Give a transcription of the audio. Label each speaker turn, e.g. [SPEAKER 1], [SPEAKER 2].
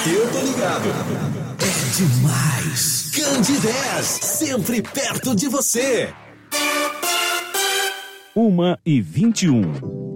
[SPEAKER 1] Eu tô ligado. É demais. Candidez, sempre perto de você.
[SPEAKER 2] 1h21.